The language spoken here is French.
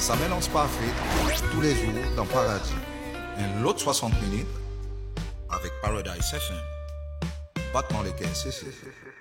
Ça mélange parfait tous les jours dans Paradis. Un lot 60 minutes avec Paradise FM. Battement les caisses.